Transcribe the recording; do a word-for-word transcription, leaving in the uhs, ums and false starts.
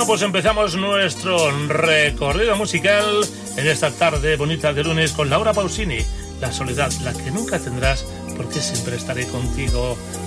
pues empezamos nuestro recorrido musical en esta tarde bonita de lunes con Laura Pausini. La soledad, la que nunca tendrás, porque siempre estaré contigo.